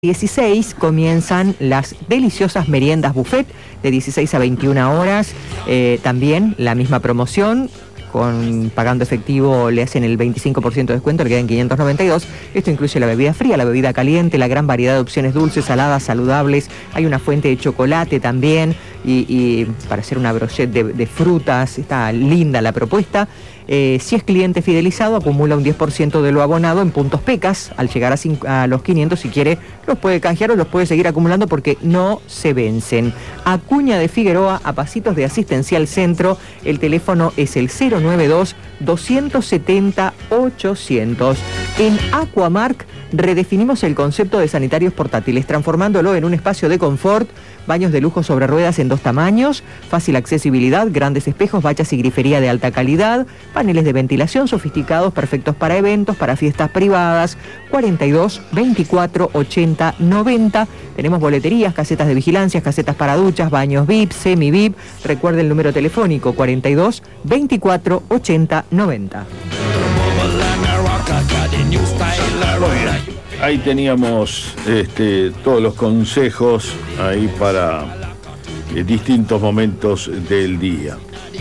16 comienzan las deliciosas meriendas buffet de 16 a 21 horas. También la misma promoción, pagando efectivo le hacen el 25% de descuento, le quedan 592. Esto incluye la bebida fría, la bebida caliente, la gran variedad de opciones dulces, saladas, saludables. Hay una fuente de chocolate también y para hacer una brochette de frutas. Está linda la propuesta. Si es cliente fidelizado, acumula un 10% de lo abonado en puntos PECAS. Al llegar a los 500, si quiere, los puede canjear o los puede seguir acumulando porque no se vencen. Acuña de Figueroa, a pasitos de Asistencial Centro. El teléfono es el 092-270-800. En Aquamark redefinimos el concepto de sanitarios portátiles, transformándolo en un espacio de confort. Baños de lujo sobre ruedas en 2 tamaños, fácil accesibilidad, grandes espejos, bachas y grifería de alta calidad, paneles de ventilación sofisticados, perfectos para eventos, para fiestas privadas. 42 24 80 90. Tenemos boleterías, casetas de vigilancia, casetas para duchas, baños VIP, semi VIP. Recuerde el número telefónico 42 24 80 90. Ahí teníamos todos los consejos ahí para distintos momentos del día.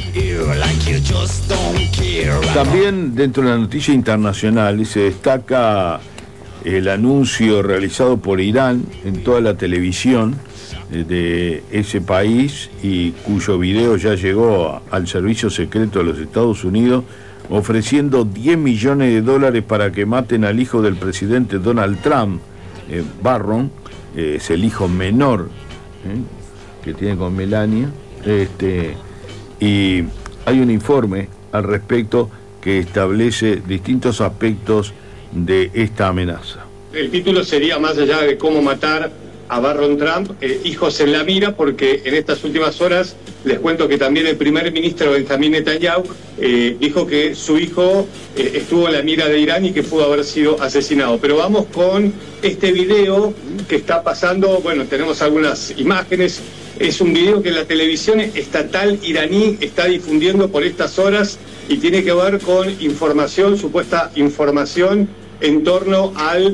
También dentro de la noticia internacional se destaca el anuncio realizado por Irán en toda la televisión de ese país y cuyo video ya llegó al servicio secreto de los Estados Unidos, ofreciendo $10 millones para que maten al hijo del presidente Donald Trump. Barron es el hijo menor que tiene con Melania, y hay un informe al respecto que establece distintos aspectos de esta amenaza. El título sería más allá de cómo matar a Barron Trump, hijos en la mira, porque en estas últimas horas les cuento que también el primer ministro Benjamín Netanyahu dijo que su hijo estuvo en la mira de Irán y que pudo haber sido asesinado. Pero vamos con este video que está pasando. Bueno, tenemos algunas imágenes. Es un video que la televisión estatal iraní está difundiendo por estas horas y tiene que ver con información, supuesta información en torno al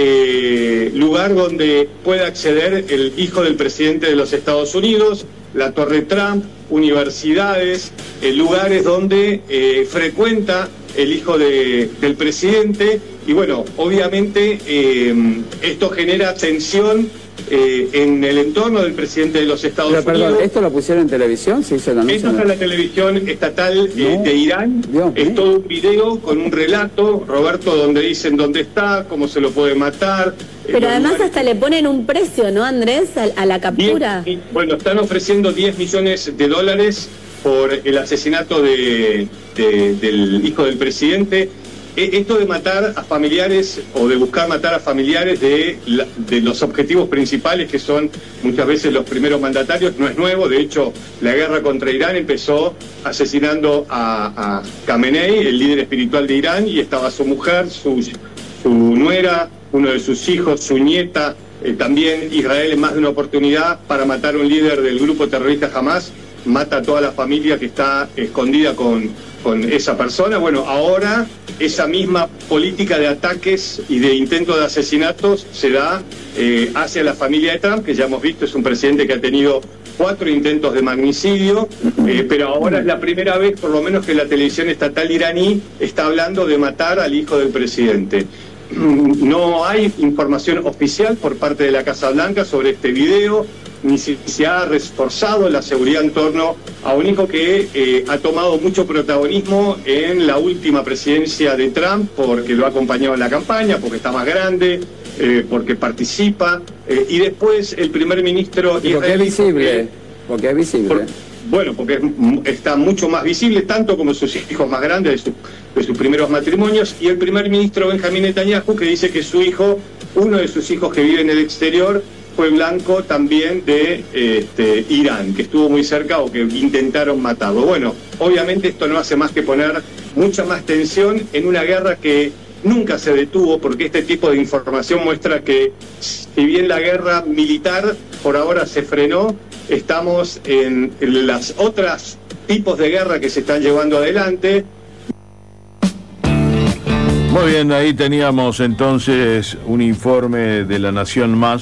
lugar donde puede acceder el hijo del presidente de los Estados Unidos, la Torre Trump, universidades, lugares donde frecuenta el hijo del presidente. Y bueno, obviamente esto genera tensión en el entorno del presidente de los Estados Unidos. Perdón, ¿esto lo pusieron en televisión? ¿Se hizo el anuncio? Esto está en la televisión estatal de Irán. Es todo un video con un relato, Roberto, donde dicen dónde está, cómo se lo puede matar. Pero además hasta le ponen un precio, ¿no, Andrés, a la captura? Bueno, están ofreciendo $10 millones por el asesinato del hijo del presidente. Esto de matar a familiares o de buscar matar a familiares de los objetivos principales, que son muchas veces los primeros mandatarios, no es nuevo. De hecho, la guerra contra Irán empezó asesinando a Khamenei, el líder espiritual de Irán, y estaba su mujer, su nuera, uno de sus hijos, su nieta. También Israel, en más de una oportunidad, para matar a un líder del grupo terrorista Hamas, mata a toda la familia que está escondida con esa persona. Bueno, ahora esa misma política de ataques y de intentos de asesinatos se da hacia la familia de Trump, que ya hemos visto es un presidente que ha tenido 4 intentos de magnicidio, pero ahora es la primera vez, por lo menos, que la televisión estatal iraní está hablando de matar al hijo del presidente. No hay información oficial por parte de la Casa Blanca sobre este video, ni si se ha reforzado la seguridad en torno a un hijo que ha tomado mucho protagonismo en la última presidencia de Trump, porque lo ha acompañado en la campaña, porque está más grande, porque participa, y después el primer ministro israelí... Porque es visible, Bueno, porque está mucho más visible, tanto como sus hijos más grandes de sus primeros matrimonios, y el primer ministro Benjamín Netanyahu, que dice que su hijo, uno de sus hijos que vive en el exterior, fue blanco también de Irán, que estuvo muy cerca o que intentaron matarlo. Bueno, obviamente esto no hace más que poner mucha más tensión en una guerra que nunca se detuvo, porque este tipo de información muestra que, si bien la guerra militar por ahora se frenó, estamos en las otras tipos de guerra que se están llevando adelante. Muy bien, ahí teníamos entonces un informe de La Nación Más